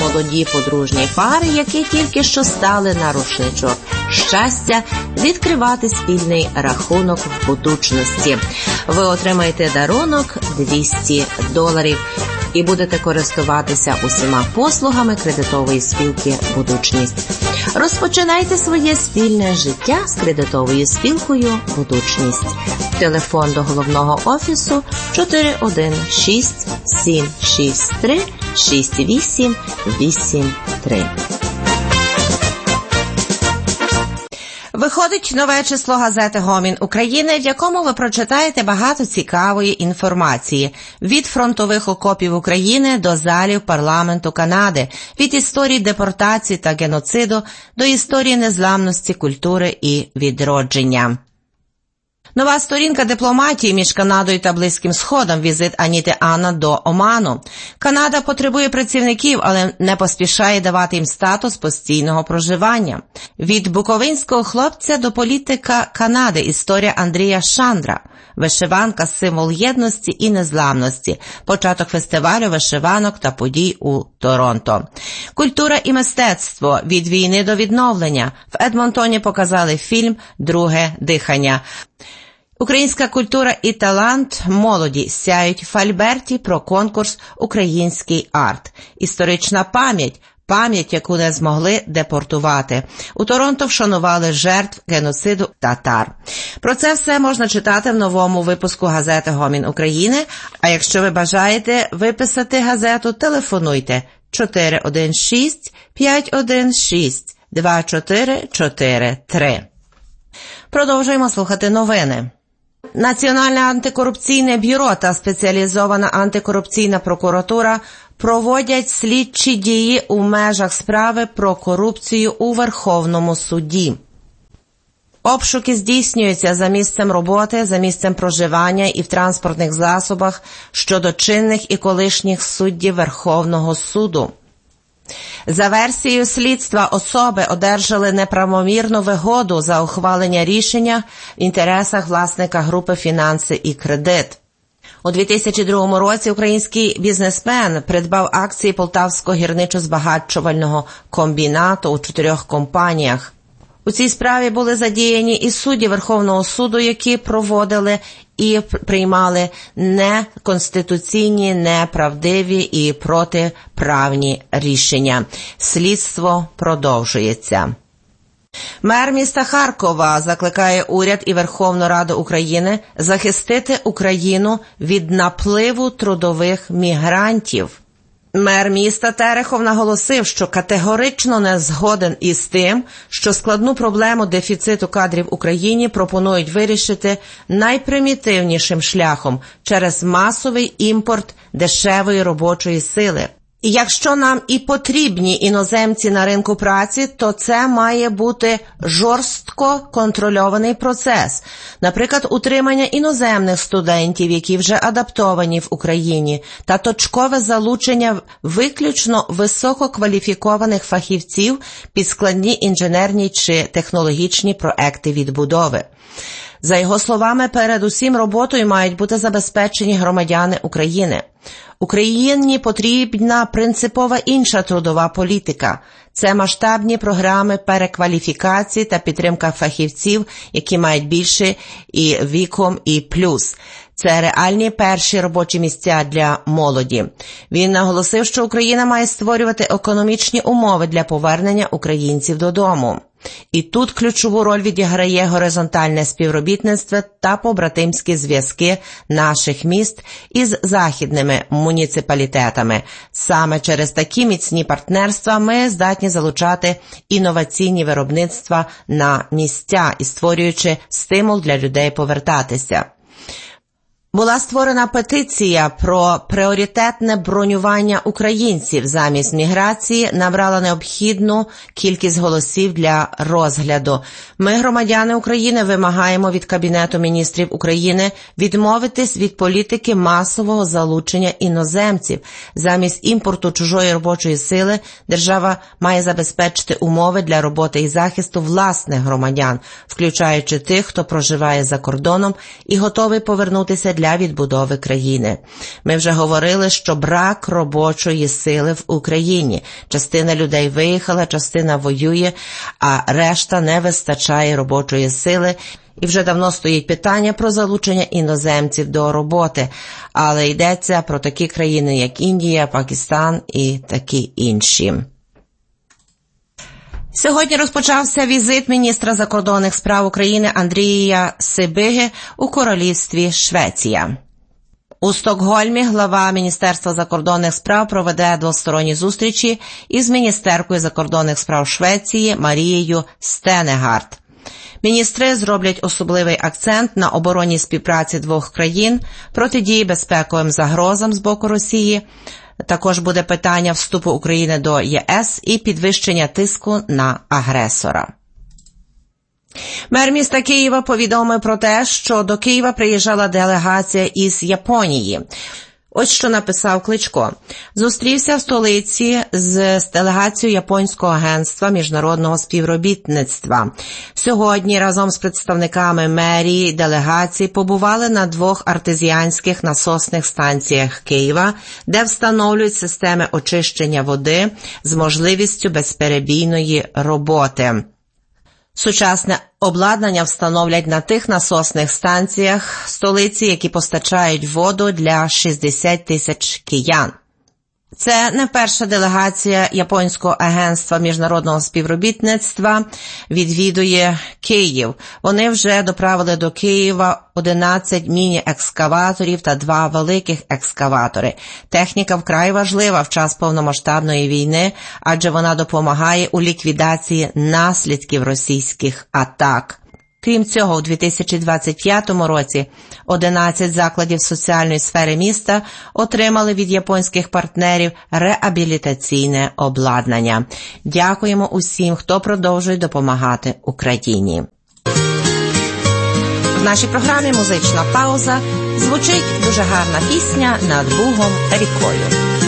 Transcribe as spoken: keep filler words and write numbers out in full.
молоді подружні пари, які тільки що стали на рушничок щастя, відкривати спільний рахунок в будучності. Ви отримаєте дарунок двісті доларів і будете користуватися усіма послугами кредитової спілки «Будучність». Розпочинайте своє спільне життя з кредитовою спілкою «Будучність». Телефон до головного офісу чотири один шість сім шість три шість вісім вісім три. Виходить нове число газети «Гомін України», в якому ви прочитаєте багато цікавої інформації. Від фронтових окопів України до залів парламенту Канади, від історії депортації та геноциду до історії незламності, культури і відродження. Нова сторінка дипломатії між Канадою та Близьким Сходом. Візит Аніти Анна до Оману. Канада потребує працівників, але не поспішає давати їм статус постійного проживання. Від буковинського хлопця до політика Канади. Історія Андрія Шандра. Вишиванка – символ єдності і незламності. Початок фестивалю вишиванок та подій у Торонто. Культура і мистецтво. Від війни до відновлення. В Едмонтоні показали фільм «Друге дихання». Українська культура і талант молоді сяють в Альберті про конкурс «Український арт». Історична пам'ять. Пам'ять, яку не змогли депортувати. У Торонто вшанували жертв геноциду татар. Про це все можна читати в новому випуску газети «Гомін України». А якщо ви бажаєте виписати газету, телефонуйте чотири один шість п'ять один шість два чотири чотири три. Продовжуємо слухати новини. Національне антикорупційне бюро та спеціалізована антикорупційна прокуратура проводять слідчі дії у межах справи про корупцію у Верховному суді. Обшуки здійснюються за місцем роботи, за місцем проживання і в транспортних засобах щодо чинних і колишніх суддів Верховного суду. За версією слідства, особи одержали неправомірну вигоду за ухвалення рішення в інтересах власника групи «Фінанси і кредит». У дві тисячі другому році український бізнесмен придбав акції Полтавського гірничо-збагачувального комбінату у чотирьох компаніях. У цій справі були задіяні і судді Верховного суду, які проводили і приймали неконституційні, неправдиві і протиправні рішення. Слідство продовжується. Мер міста Харкова закликає уряд і Верховну Раду України захистити Україну від напливу трудових мігрантів. Мер міста Терехов наголосив, що категорично не згоден із тим, що складну проблему дефіциту кадрів в Україні пропонують вирішити найпримітивнішим шляхом – через масовий імпорт дешевої робочої сили. І якщо нам і потрібні іноземці на ринку праці, то це має бути жорстко контрольований процес. Наприклад, утримання іноземних студентів, які вже адаптовані в Україні, та точкове залучення виключно висококваліфікованих фахівців під складні інженерні чи технологічні проекти відбудови. За його словами, передусім роботою мають бути забезпечені громадяни України. Україні потрібна принципова інша трудова політика. Це масштабні програми перекваліфікації та підтримка фахівців, які мають більше і віком, і плюс. Це реальні перші робочі місця для молоді. Він наголосив, що Україна має створювати економічні умови для повернення українців додому. І тут ключову роль відіграє горизонтальне співробітництво та побратимські зв'язки наших міст із західними муніципалітетами. Саме через такі міцні партнерства ми здатні залучати інноваційні виробництва на місця і створюючи стимул для людей повертатися. Була створена петиція про пріоритетне бронювання українців замість міграції, набрала необхідну кількість голосів для розгляду. Ми, громадяни України, вимагаємо від Кабінету міністрів України відмовитись від політики масового залучення іноземців. Замість імпорту чужої робочої сили держава має забезпечити умови для роботи і захисту власних громадян, включаючи тих, хто проживає за кордоном і готовий повернутися для для відбудови країни. Ми вже говорили, що брак робочої сили в Україні. Частина людей виїхала, частина воює, а решта не вистачає робочої сили. І вже давно стоїть питання про залучення іноземців до роботи, але йдеться про такі країни, як Індія, Пакистан і такі інші. Сьогодні розпочався візит міністра закордонних справ України Андрія Сибиги у Королівстві Швеція. У Стокгольмі глава Міністерства закордонних справ проведе двосторонні зустрічі із міністеркою закордонних справ Швеції Марією Стенегард. Міністри зроблять особливий акцент на оборонній співпраці двох країн, протидії безпековим загрозам з боку Росії. Також буде питання вступу України до ЄС і підвищення тиску на агресора. Мер міста Києва повідомив про те, що до Києва приїжджала делегація із Японії. Ось що написав Кличко. Зустрівся в столиці з делегацією Японського агентства міжнародного співробітництва. Сьогодні разом з представниками мерії делегації побували на двох артезіанських насосних станціях Києва, де встановлюють системи очищення води з можливістю безперебійної роботи. Сучасне обладнання встановлять на тих насосних станціях столиці, які постачають воду для шістдесят тисяч киян. Це не перша делегація Японського агентства міжнародного співробітництва відвідує Київ. Вони вже доправили до Києва одинадцять міні-екскаваторів та два великих екскаватори. Техніка вкрай важлива в час повномасштабної війни, адже вона допомагає у ліквідації наслідків російських атак. Крім цього, у дві тисячі двадцять п'ятому році одинадцять закладів соціальної сфери міста отримали від японських партнерів реабілітаційне обладнання. Дякуємо усім, хто продовжує допомагати Україні. В нашій програмі «Музична пауза» звучить дуже гарна пісня «Над Бугом рікою».